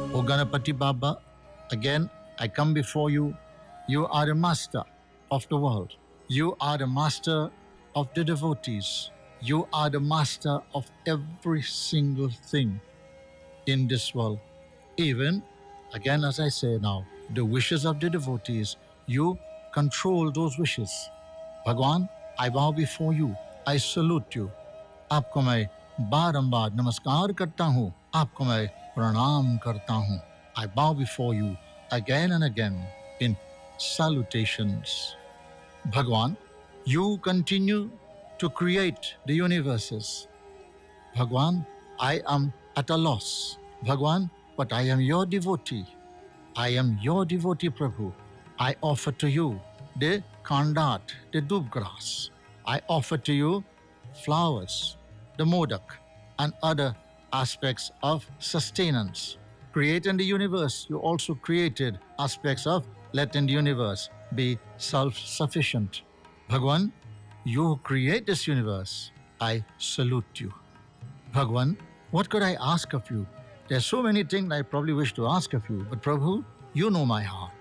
O Ganapati Baba, again I come before you. You are the master of the world. You are the master of the devotees. You are the master of every single thing in this world. Even, again, as I say now, the wishes of the devotees, you control those wishes. Bhagwan, I bow before you. I salute you. आपको मैं बारंबार नमस्कार करता हूँ. आपको मैं प्रणाम करता हूँ. I bow before you again and again in salutations. Bhagwan, you continue to create the universes. Bhagwan, I am at a loss. Bhagwan, but I am your devotee. I am your devotee, Prabhu. I offer to you the kandat, the dub grass. I offer to you flowers, the modak, and other aspects of sustenance. Creating the universe, you also created aspects of letting the universe be self-sufficient. Bhagwan, you create this universe. I salute you. Bhagwan, what could I ask of you? There's so many things I probably wish to ask of you, but Prabhu, you know my heart.